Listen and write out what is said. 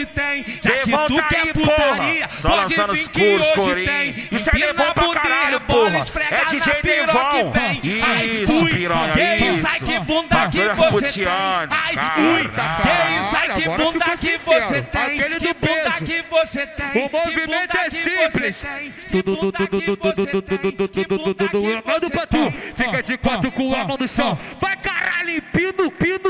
tem, já que tu quer putaria, só lançando os puros, corinho. Isso é Devon pra caralho, porra. É DJ Devon. Isso, piranha, isso. Ai, que bunda que você tem. Ai, ui, isso, ai, que bunda que você tem. Que bunda que você tem. O movimento é simples. Tudo, mando pra tu. Fica de quatro com a mão no chão. Vai caralho, pindo.